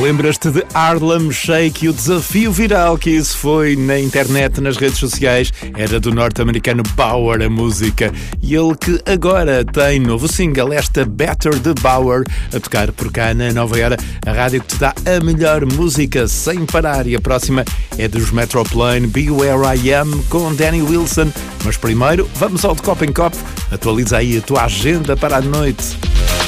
Lembras-te de Harlem Shake e o desafio viral que isso foi na internet, nas redes sociais? Era do norte-americano Bauer, a música. E ele que agora tem novo single, esta Better de Bauer, a tocar por cá na Nova Era, a rádio que te dá a melhor música sem parar. E a próxima é dos Metroplane, Be Where I Am, com Danny Wilson. Mas primeiro, vamos ao de copo em copo. Atualiza aí a tua agenda para a noite.